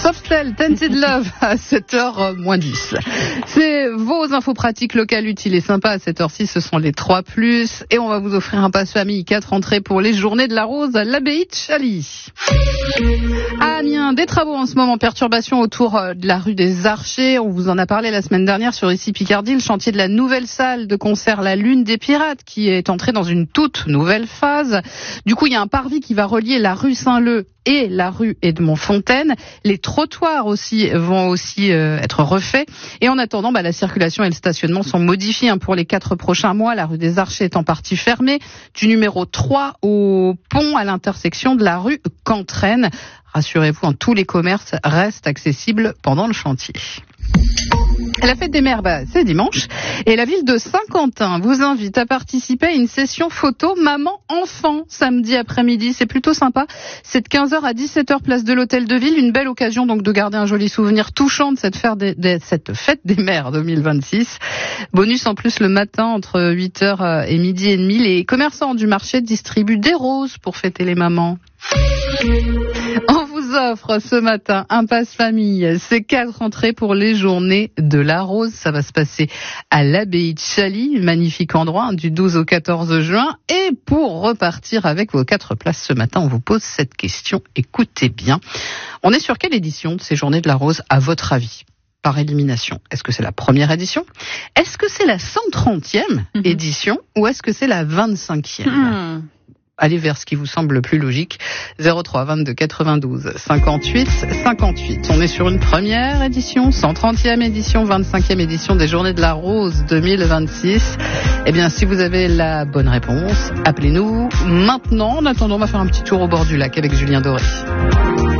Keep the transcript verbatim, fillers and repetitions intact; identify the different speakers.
Speaker 1: Softcell, Tented Love à sept heures moins dix. C'est vos infos pratiques locales utiles et sympas à cette heure-ci, ce sont les trois plus. Et on va vous offrir un passe famille, quatre entrées pour les Journées de la Rose à l'abbaye de Chaly. À Amiens, des travaux en ce moment, perturbation autour de la rue des Archers. On vous en a parlé la semaine dernière sur Ici Picardie, le chantier de la nouvelle salle de concert La Lune des Pirates qui est entré dans une toute nouvelle phase. Du coup, il y a un parvis qui va relier la rue Saint-Leu et la rue Edmond-Fontaine. Les trottoirs aussi vont aussi euh, être refaits. Et en attendant, bah, la circulation et le stationnement sont modifiés hein, pour les quatre prochains mois. La rue des Archers est en partie fermée. Du numéro trois au pont à l'intersection de la rue Cantraine. Rassurez-vous, hein, tous les commerces restent accessibles pendant le chantier. La fête des mères, bah, c'est dimanche. Et la ville de Saint-Quentin vous invite à participer à une session photo maman-enfant samedi après-midi. C'est plutôt sympa. C'est de quinze heures à dix-sept heures place de l'Hôtel de Ville. Une belle occasion donc de garder un joli souvenir touchant de cette fête des, de cette fête des mères deux mille vingt-six. Bonus en plus le matin entre huit heures et midi et demi. Les commerçants du marché distribuent des roses pour fêter les mamans. On vous offre ce matin un passe famille. C'est quatre entrées pour les Journées de la Rose. Ça va se passer à l'abbaye de Chaly, magnifique endroit, du douze au quatorze juin. Et pour repartir avec vos quatre places ce matin, on vous pose cette question. Écoutez bien. On est sur quelle édition de ces Journées de la Rose, à votre avis ? Par élimination. Est-ce que c'est la première édition ? Est-ce que c'est la cent trentième mmh. édition ? Ou est-ce que c'est la vingt-cinquième ? mmh. Allez vers ce qui vous semble le plus logique. zéro trois vingt-deux quatre-vingt-douze cinquante-huit cinquante-huit. On est sur une première édition, cent trentième édition, vingt-cinquième édition des Journées de la Rose deux mille vingt-six. Eh bien, si vous avez la bonne réponse, appelez-nous maintenant. En attendant, on va faire un petit tour au bord du lac avec Julien Doré.